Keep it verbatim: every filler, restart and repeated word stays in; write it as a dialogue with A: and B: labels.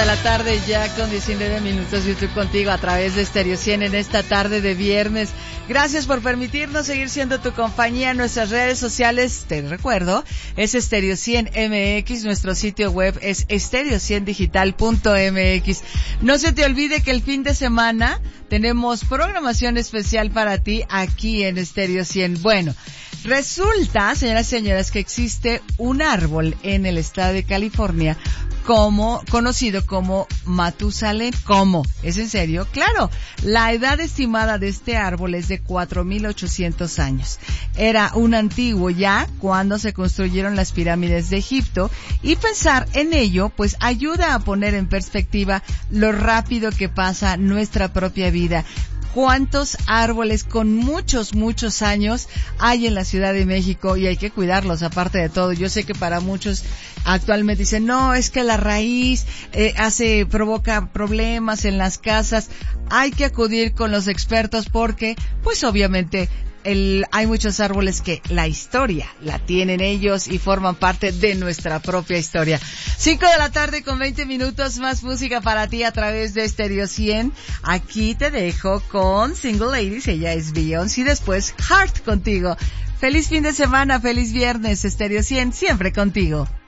A: la tarde ya con diecinueve minutos, YouTube contigo a través de Stereo cien en esta tarde de viernes. Gracias por permitirnos seguir siendo tu compañía en nuestras redes sociales. Te recuerdo, es Stereo cien M X, nuestro sitio web es stereo cien digital punto m x. No se te olvide que el fin de semana tenemos programación especial para ti aquí en Stereo cien. Bueno, resulta, señoras y señores, que existe un árbol en el estado de California como conocido como Matusalén. ¿Cómo? ¿Es en serio? Claro, la edad estimada de este árbol es de cuatro mil ochocientos años. Era un antiguo ya cuando se construyeron las pirámides de Egipto, y pensar en ello pues ayuda a poner en perspectiva lo rápido que pasa nuestra propia vida. ¿Cuántos árboles con muchos, muchos años hay en la Ciudad de México? Y hay que cuidarlos, aparte de todo. Yo sé que para muchos actualmente dicen, no, es que la raíz eh, hace, provoca problemas en las casas. Hay que acudir con los expertos porque, pues obviamente, El, hay muchos árboles que la historia la tienen ellos y forman parte de nuestra propia historia. Cinco de la tarde con veinte minutos, más música para ti a través de Stereo cien. Aquí te dejo con Single Ladies, ella es Beyoncé, y después Heart contigo. Feliz fin de semana, feliz viernes, Stereo cien, siempre contigo.